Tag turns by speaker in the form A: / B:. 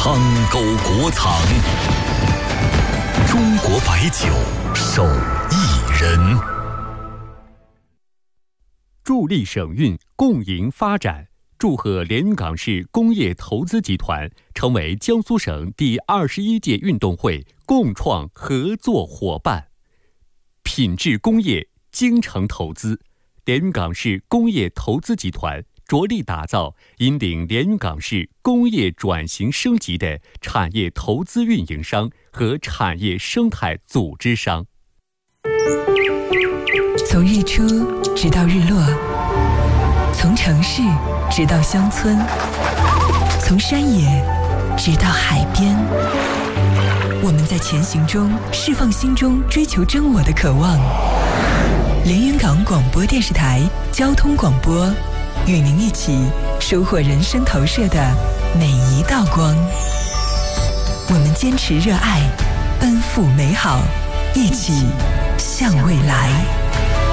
A: 苍沟国藏，中国白酒手艺人，
B: 助力省运，共赢发展。祝贺连云港市工业投资集团成为江苏省第21届运动会共创合作伙伴。品质工业，精诚投资，连云港市工业投资集团着力打造引领连云港市工业转型升级的产业投资运营商和产业生态组织商。
C: 从日出直到日落，从城市直到乡村，从山野直到海边，我们在前行中释放心中追求真我的渴望。连云港广播电视台交通广播，与您一起收获人生投射的每一道光。我们坚持热爱，奔赴美好，一起向未来。